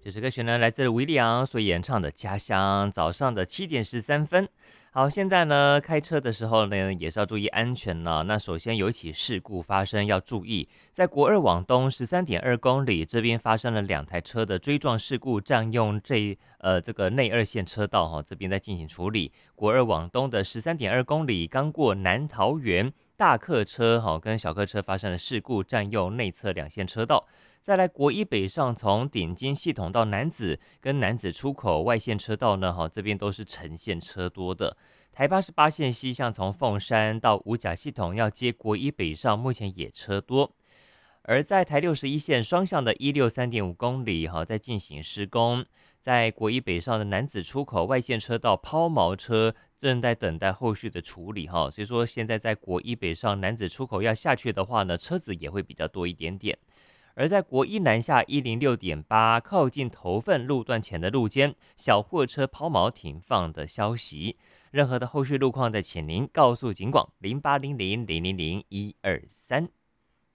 这首歌曲呢，来自维利昂所演唱的《家乡》，早上的7点13分。好，现在呢，开车的时候呢，也是要注意安全呢。那首先有一起事故发生，要注意，在国二往东13.2公里这边发生了2台车的追撞事故，占用这个内二线车道哈，这边在进行处理。国二往东的13.2公里，刚过南桃园，大客车哈跟小客车发生了事故，占用内侧2线车道。再来国一北上，从顶金系统到南子跟南子出口外线车道呢，这边都是呈现车多的。台88线西向从凤山到五甲系统要接国一北上，目前也车多。而在台61线双向的163.5公里，在进行施工，在国一北上的南子出口外线车道抛锚车正在等待后续的处理所以说现在在国一北上南子出口要下去的话呢，车子也会比较多一点点。而在国一南下106.8靠近头份路段前的路肩，小货车抛锚停放的消息。任何的后续路况，再请您告诉警广0800000123。